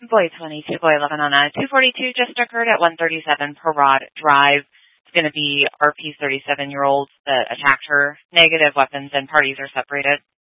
Boy 22, boy 11 on a 242 just occurred at 137 Parade Drive. It's going to be RP's 37-year-old that attacked her. Negative weapons and parties are separated.